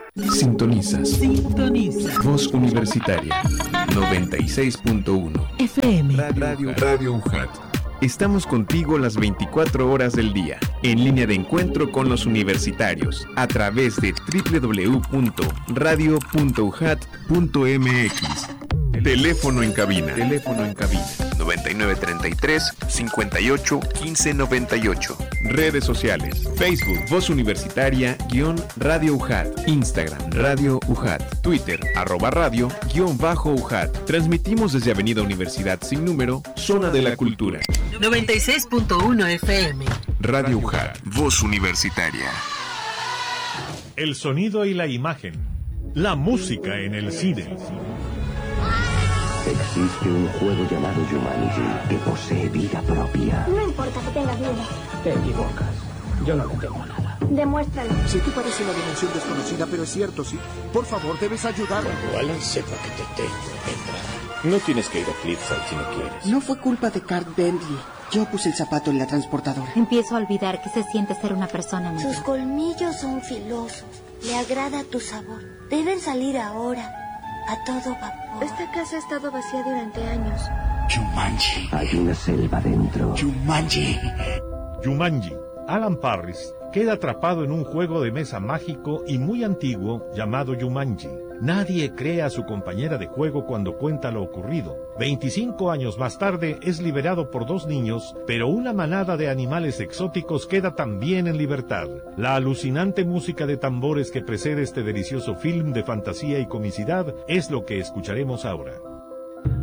Sintonizas. Sintoniza. Voz Universitaria 96.1 FM. Radio UJAT. Estamos contigo las 24 horas del día, en línea de encuentro con los universitarios, a través de www.radio.ujat.mx. Teléfono en cabina. 9933 58 15 98. Redes sociales. Facebook Voz Universitaria _Radio UJAT. Instagram Radio UJAT. Twitter @radio _UJAT. Transmitimos desde Avenida Universidad sin número, Zona de la Cultura. 96.1 FM. Radio UJAT. Voz Universitaria. El sonido y la imagen. La música en el cine. Existe un juego llamado Jumanji que posee vida propia. No importa que tengas miedo. Te equivocas. Yo no le temo nada. Demuéstralo. Sé que parece una dimensión desconocida, pero es cierto, sí. Por favor, debes ayudarme. Cuando Alan sepa que te tengo, entra. No tienes que ir a Cliffside si no quieres. No fue culpa de Cart Bentley. Yo puse el zapato en la transportadora. Empiezo a olvidar que se siente ser una persona nueva. Sus colmillos son filosos. Le agrada tu sabor. Deben salir ahora. A todo vapor. Esta casa ha estado vacía durante años. Jumanji. Hay una selva dentro. Jumanji. Jumanji. Alan Parris queda atrapado en un juego de mesa mágico y muy antiguo llamado Jumanji. Nadie cree a su compañera de juego cuando cuenta lo ocurrido. 25 años más tarde es liberado por 2 niños, pero una manada de animales exóticos queda también en libertad. La alucinante música de tambores que precede este delicioso film de fantasía y comicidad es lo que escucharemos ahora.